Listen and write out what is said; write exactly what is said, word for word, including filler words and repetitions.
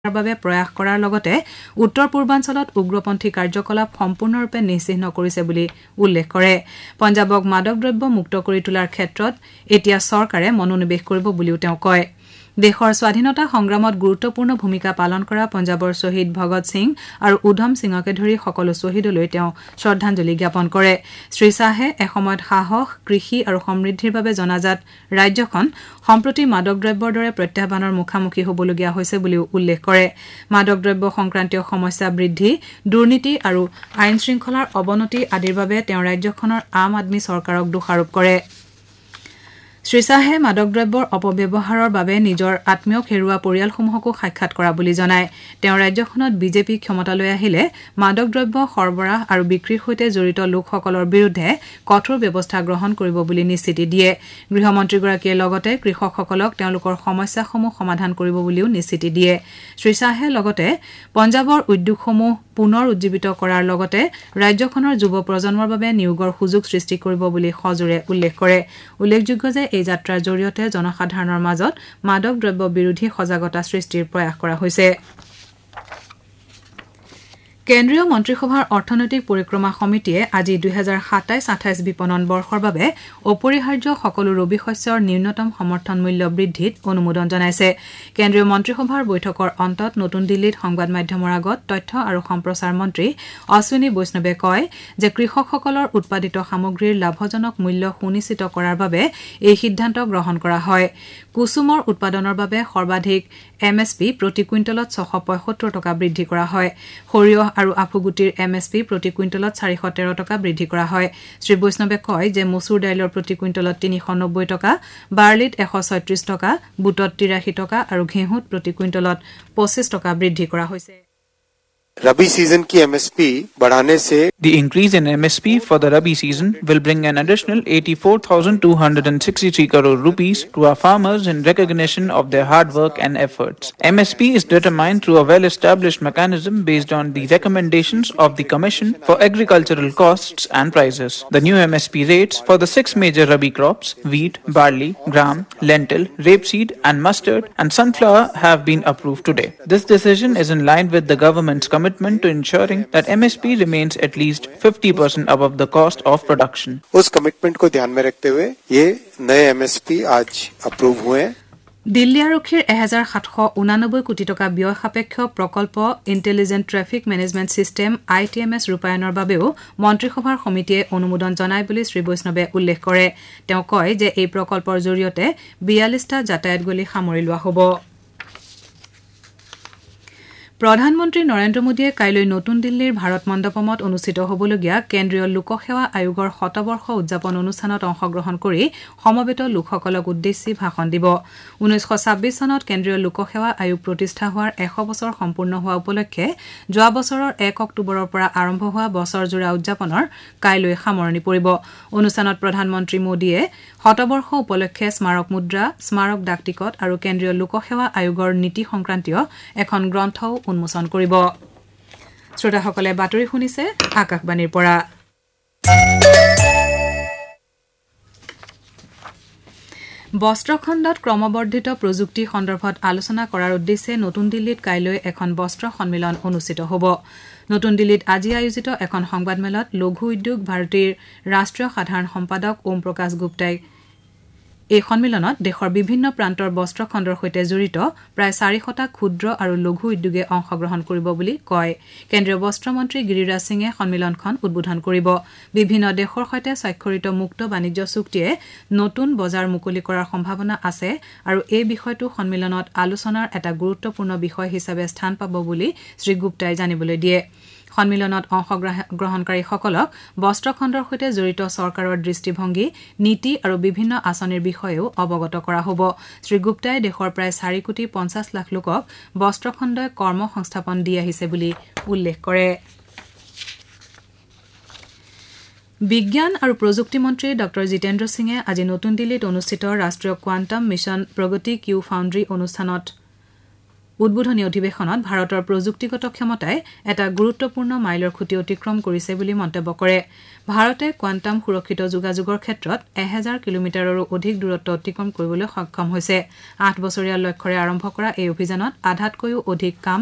বাবে প্ৰয়াস কৰাৰ লগতে উত্তৰ পূৰ্বাঞ্চলত উগ্ৰপন্থী কাৰ্যকলাপ সম্পূৰ্ণৰূপে নিশ্চিহ্ন কৰিছে বুলি উল্লেখ কৰে পঞ্জাৱক মাদক দ্ৰব্য মুক্ত কৰি তোলাৰ ক্ষেত্ৰত এতিয়া চৰকাৰে মনোনিৱেশ কৰিব বুলিও তেওঁ কয় দেশৰ স্বাধীনতা সংগ্ৰামত গুৰুত্বপূৰ্ণ ভূমিকা পালন কৰা পঞ্জাৱৰ শ্বহীদ ভগত সিং আৰু উধম সিঙকে ধৰি সকলো শ্বহীদলৈ তেওঁ শ্ৰদ্ধাঞ্জলি জ্ঞাপন কৰে শ্ৰীশ্বাহে এসময়ত সাহস কৃষি আৰু সমৃদ্ধিৰ বাবে জনাজাত ৰাজ্যখন সম্প্ৰতি মাদক দ্ৰব্যৰ দৰে প্ৰত্যাহ্বানৰ মুখামুখি হ'বলগীয়া হৈছে বুলিও উল্লেখ কৰে মাদক দ্ৰব্য সংক্ৰান্তীয় সমস্যা বৃদ্ধি দুৰ্নীতি আৰু আইন শৃংখলাৰ অৱনতি আদিৰ বাবে তেওঁ ৰাজ্যখনৰ আম আদমি চৰকাৰক দোষাৰোপ কৰে শ্ৰীশ্বাহে মাদক দ্ৰব্যৰ অপব্যৱহাৰৰ বাবে নিজৰ আত্মীয়ক হেৰুওৱা পৰিয়ালসমূহকো সাক্ষাৎ কৰা বুলি জনায় তেওঁ ৰাজ্যখনত বিজেপি ক্ষমতালৈ আহিলে মাদক দ্ৰব্য সৰবৰাহ আৰু বিক্ৰীৰ সৈতে জড়িত লোকসকলৰ বিৰুদ্ধে কঠোৰ ব্যৱস্থা গ্ৰহণ কৰিব বুলি নিশ্চিতি দিয়ে গৃহমন্ত্ৰীগৰাকীয়ে লগতে কৃষকসকলক তেওঁলোকৰ সমস্যাসমূহ সমাধান কৰিব বুলিও নিশ্চিতি দিয়ে শ্ৰীশ্বাহে লগতে পঞ্জাৱৰ উদ্যোগসমূহ পুনৰ উজ্জীৱিত কৰাৰ লগতে ৰাজ্যখনৰ যুৱ প্ৰজন্মৰ বাবে নিয়োগৰ সুযোগ সৃষ্টি কৰিব বুলি সজোৰে উল্লেখ কৰে উল্লেখযোগ্য যে এই যাত্ৰাৰ জৰিয়তে জনসাধাৰণৰ মাজত মাদক দ্ৰব্য বিৰোধী সজাগতা সৃষ্টিৰ প্ৰয়াস কৰা হৈছে কেন্দ্ৰীয় মন্ত্ৰীসভাৰ অৰ্থনৈতিক পৰিক্ৰমা সমিতিয়ে আজি দুই হাজাৰ সাতাইশ আঠাইশ বিপণন বৰ্ষৰ বাবে অপৰিহাৰ্য সকলো ৰবি শস্যৰ ন্যূনতম সমৰ্থন মূল্য বৃদ্ধিত অনুমোদন জনাইছে কেন্দ্ৰীয় মন্ত্ৰীসভাৰ বৈঠকৰ অন্তত নতুন দিল্লীত সংবাদ মাধ্যমৰ আগত তথ্য আৰু সম্প্ৰচাৰ মন্ত্ৰী অশ্বিনী বৈষ্ণৱে কয় যে কৃষকসকলৰ উৎপাদিত সামগ্ৰীৰ লাভজনক মূল্য সুনিশ্চিত কৰাৰ বাবে এই সিদ্ধান্ত গ্ৰহণ কৰা হয় কুসুমৰ উৎপাদনৰ বাবে সৰ্বাধিক এম এছ পি প্ৰতি কুইণ্টলত ছশ পঁয়সত্তৰ টকা বৃদ্ধি কৰা হয় সৰিয়হ আৰু আফুগুটিৰ এম এছ পি প্ৰতি কুইণ্টলত চাৰিশ তেৰ টকা বৃদ্ধি কৰা হয় শ্ৰী বৈষ্ণৱে কয় যে মচুৰ দাইলৰ প্ৰতি কুইণ্টলত তিনিশ নব্বৈ টকা বাৰ্লিত এশ ছয়ত্ৰিশ টকা বুটত তিৰাশী টকা আৰু ঘেঁহুত প্ৰতি কুইণ্টলত পঁচিছ টকা বৃদ্ধি কৰা হৈছে रबी सीजन की एमएसपी बढ़ाने से The increase in M S P for the Rabi season will bring an additional eighty-four thousand two hundred sixty-three crore rupees to our farmers in recognition of their hard work and efforts. M S P is determined through a well-established mechanism based on the recommendations of the Commission for Agricultural Costs and Prices. The new M S P rates for the six major Rabi crops, wheat, barley, gram, lentil, rapeseed and mustard and sunflower have been approved today. This decision is in line with the government's commitment to ensuring that M S P remains at least fifty percent above the cost of production. उस commitment को ध्यान में रखते हुए ये नए MSP आज approve हुए हैं দিল্লী আৰক্ষীৰ এক হাজাৰ সাতশ ঊনানব্বৈ কোটি টকা ব্যয় সাপেক্ষ প্ৰকল্প intelligent traffic management system I T M S ৰূপায়ণৰ বাবেও মন্ত্ৰীসভাৰ সমিতিয়ে অনুমোদন জনায় বুলি শ্ৰী বৈষ্ণৱে উল্লেখ কৰে তেওঁ কয় যে এই প্ৰকল্পৰ জৰিয়তে বিয়াল্লিছটা যাতায়াত গলি সামৰি লোৱা হ'ব প্ৰধানমন্ত্ৰী নৰেন্দ্ৰ মোদীয়ে কাইলৈ নতুন দিল্লীৰ ভাৰত মণ্ডপমত অনুষ্ঠিত হ'বলগীয়া কেন্দ্ৰীয় লোকসেৱা আয়োগৰ শতবৰ্ষ উদযাপন অনুষ্ঠানত অংশগ্ৰহণ কৰি সমবেত লোকসকলক উদ্দেশ্যি ভাষণ দিব ঊনৈছশ ছাব্বিছ চনত কেন্দ্ৰীয় লোকসেৱা আয়োগ প্ৰতিষ্ঠা হোৱাৰ এশ বছৰ সম্পূৰ্ণ হোৱা উপলক্ষে যোৱা বছৰৰ এক অক্টোবৰৰ পৰা আৰম্ভ হোৱা বছৰজোৰা উদযাপনৰ কাইলৈ সামৰণি পৰিব অনুষ্ঠানত প্ৰধানমন্ত্ৰী মোদীয়ে শতবৰ্ষ উপলক্ষে স্মাৰক মুদ্ৰা স্মাৰক ডাক টিকট আৰু কেন্দ্ৰীয় লোকসেৱা আয়োগৰ নীতি সংক্ৰান্তীয় এখন গ্ৰন্থও উন্মোচন কৰিব শ্ৰোতাসকলে বাতৰি শুনিছে আকাশবাণীৰ পৰা বস্ত্ৰখণ্ডত ক্ৰমবৰ্ধিত প্ৰযুক্তি সন্দৰ্ভত আলোচনা কৰাৰ উদ্দেশ্যে নতুন দিল্লীত কাইলৈ এখন বস্ত্ৰ সন্মিলন অনুষ্ঠিত হ'ব নতুন দিল্লীত আজি আয়োজিত এখন সংবাদমেলত লঘু উদ্যোগ ভাৰতীৰ ৰাষ্ট্ৰীয় সাধাৰণ সম্পাদক ওম প্ৰকাশ গুপ্তাই এই সন্মিলনত দেশৰ বিভিন্ন প্ৰান্তৰ বস্ত্ৰ খণ্ডৰ সৈতে জড়িত প্ৰায় চাৰিশটা ক্ষুদ্ৰ আৰু লঘু উদ্যোগে অংশগ্ৰহণ কৰিব বুলি কয় কেন্দ্ৰীয় বস্ত্ৰ মন্ত্ৰী গিৰিৰাজ সিঙে সন্মিলনখন উদ্বোধন কৰিব বিভিন্ন দেশৰ সৈতে স্বাক্ষৰিত মুক্ত বাণিজ্য চুক্তিয়ে নতুন বজাৰ মুকলি কৰাৰ সম্ভাৱনা আছে আৰু এই বিষয়টো সন্মিলনত আলোচনাৰ এটা গুৰুত্বপূৰ্ণ বিষয় হিচাপে স্থান পাব বুলি শ্ৰী গুপ্তাই জানিবলৈ দিয়ে সন্মিলনত অংশগ্ৰহণকাৰীসকলক বস্ত্ৰখণ্ডৰ সৈতে জড়িত চৰকাৰৰ দৃষ্টিভংগী নীতি আৰু বিভিন্ন আঁচনিৰ বিষয়েও অৱগত কৰা হ'ব শ্ৰীগুপ্তাই দেশৰ প্ৰায় চাৰি কোটি পঞ্চাছ লাখ লোকক বস্ত্ৰখণ্ডই কৰ্ম সংস্থাপন দি আহিছে বুলি উল্লেখ কৰে বিজ্ঞান আৰু প্ৰযুক্তি মন্ত্ৰী ডক্টৰ জিতেন্দ্ৰ সিঙে আজি নতুন দিল্লীত অনুষ্ঠিত ৰাষ্ট্ৰীয় কোৱাণ্টাম মিছন প্ৰগতি কিউ ফাউণ্ড্ৰি অনুষ্ঠানত উদ্বোধনী অধিৱেশনত ভাৰতৰ প্ৰযুক্তিগত ক্ষমতাই এটা গুৰুত্বপূৰ্ণ মাইলৰ খুঁটি অতিক্ৰম কৰিছে বুলি মন্তব্য কৰে ভাৰতে কোৱাণ্টাম সুৰক্ষিত যোগাযোগৰ ক্ষেত্ৰত এহেজাৰ কিলোমিটাৰৰো অধিক দূৰত্ব অতিক্ৰম কৰিবলৈ সক্ষম হৈছে আঠ বছৰীয়া লক্ষ্যৰে আৰম্ভ কৰা এই অভিযানত আধাতকৈও অধিক কাম